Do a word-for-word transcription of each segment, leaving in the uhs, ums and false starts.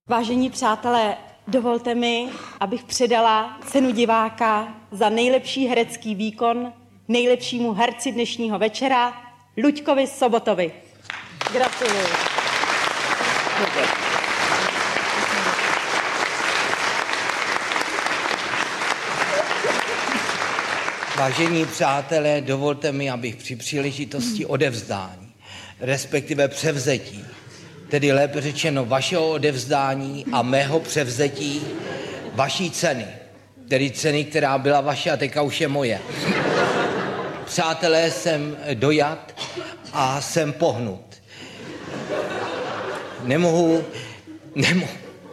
Vážení přátelé, dovolte mi, abych předala cenu diváka za nejlepší herecký výkon nejlepšímu herci dnešního večera, Luďkovi Sobotovi. Gratuluji. Vážení přátelé, dovolte mi, abych při příležitosti odevzdání, respektive převzetí, tedy lépe řečeno vašeho odevzdání a mého převzetí vaší ceny, tedy ceny, která byla vaše a teďka už je moje. Přátelé, jsem dojat a jsem pohnut. Nemohu, nemohu,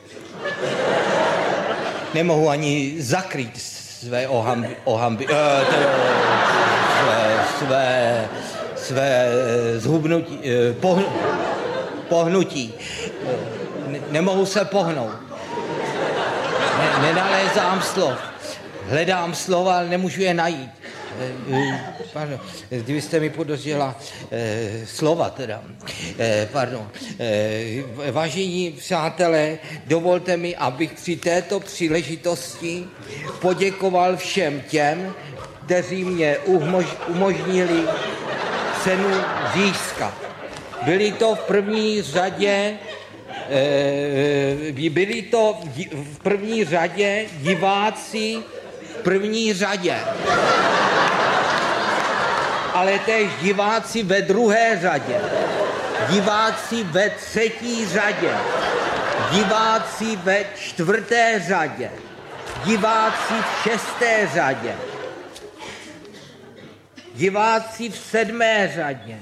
nemohu ani zakrýt své ohamby, ohamby, uh, své, své, své zhubnutí, uh, poh, pohnutí. Ne, nemohu se pohnout. Ne, nenalézám slov. Hledám slova, ale nemůžu je najít. Pardon, kdybyste mi podořila eh, slova teda. Eh, pardon. Eh, vážení přátelé, dovolte mi, abych při této příležitosti poděkoval všem těm, kteří mě umož, umožnili cenu získat. Byli to v první řadě eh, byli to v první řadě diváci v první řadě. Ale též diváci ve druhé řadě, diváci ve třetí řadě, diváci ve čtvrté řadě, diváci v šesté řadě, diváci v sedmé řadě.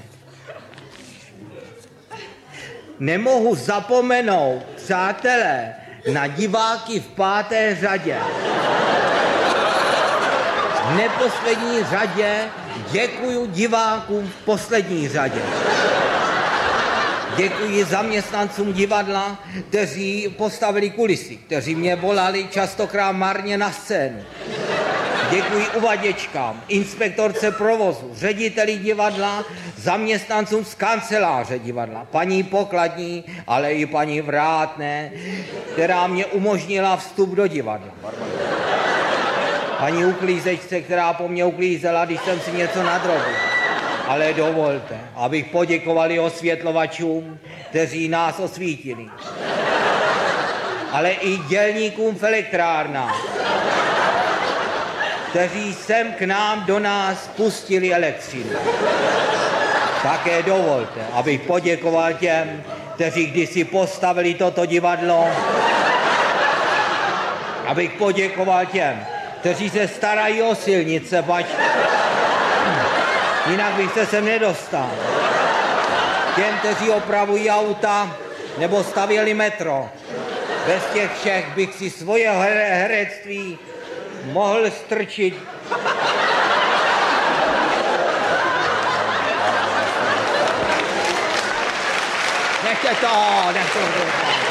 Nemohu zapomenout, přátelé, na diváky v páté řadě. V neposlední řadě děkuji divákům v poslední řadě. Děkuji zaměstnancům divadla, kteří postavili kulisy, kteří mě volali častokrát marně na scénu. Děkuji uvaděčkám, inspektorce provozu, řediteli divadla, zaměstnancům z kanceláře divadla, paní pokladní, ale i paní Vrátné, která mě umožnila vstup do divadla. Paní uklízečce, která po mně uklízela, když jsem si něco nadrobil. Ale dovolte, abych poděkovali osvětlovačům, kteří nás osvítili. Ale i dělníkům v elektrárnách, kteří sem k nám do nás pustili elektřinu. Také dovolte, abych poděkoval těm, kteří kdysi postavili toto divadlo. Abych poděkoval těm, kteří se starají o silnice, pač jinak bych se sem nedostal. Těm, kteří opravují auta nebo stavěli metro. Bez těch všech bych si svoje herectví mohl strčit. Nechte to, nechte to.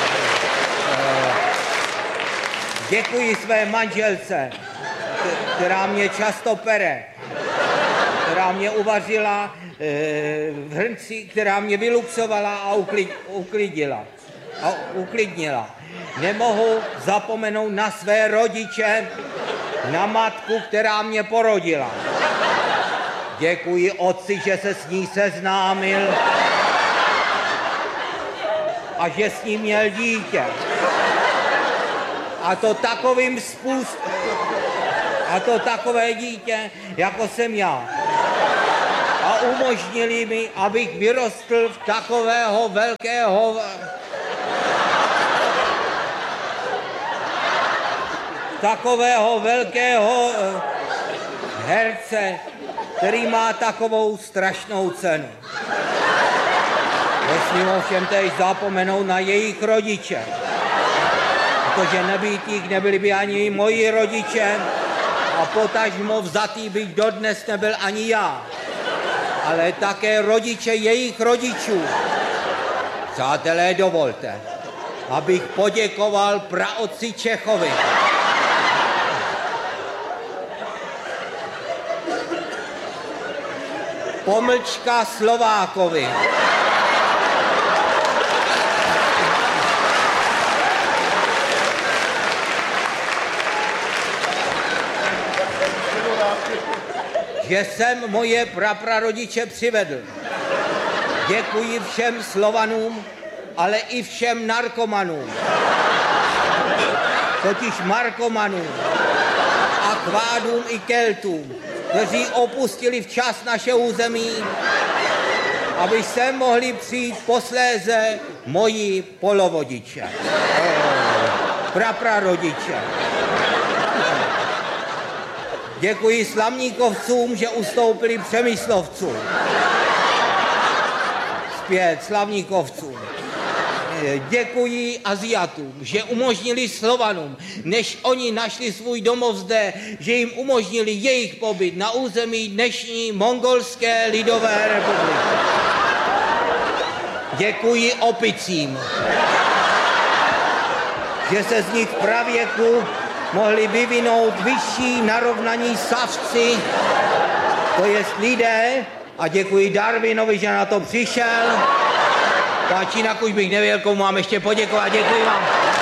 Děkuji své manželce, která mě často pere, která mě uvařila v hrnci, která mě vyluxovala a uklidila. A uklidnila. Nemohu zapomenout na své rodiče, na matku, která mě porodila. Děkuji otci, že se s ní seznámil a že s ní měl dítě. A to takovým způsobem, a to takové dítě, jako jsem já. A umožnili mi, abych vyrostl v takového velkého, takového velkého herce, který má takovou strašnou cenu. Nesmím ovšem též zapomenout na jejich rodiče. Protože nebýt jich, nebyli by ani moji rodiče a potažmo vzatý bych dodnes nebyl ani já. Ale také rodiče jejich rodičů. Přátelé, dovolte, abych poděkoval praotci Čechovi. Pomlčka Slovákovi. že jsem moje praprarodiče přivedl. Děkuji všem Slovanům, ale i všem narkomanům, totiž markomanům a kvádům i Keltům, kteří opustili včas naše území, aby sem mohli přijít posléze moji polovodiče, praprarodiče. Děkuji Slavníkovcům, že ustoupili Přemyslovcům. Zpět Slavníkovcům. Děkuji Aziatům, že umožnili Slovanům, než oni našli svůj domov zde, že jim umožnili jejich pobyt na území dnešní Mongolské lidové republiky. Děkuji opicím, že se z nich v pravěku mohli vyvinout vyšší narovnaní savci, to jest lidé, a děkuji Darwinovi, že na to přišel. Páč, jinak už bych nevěděl, komu mám ještě poděkovat. Děkuji vám.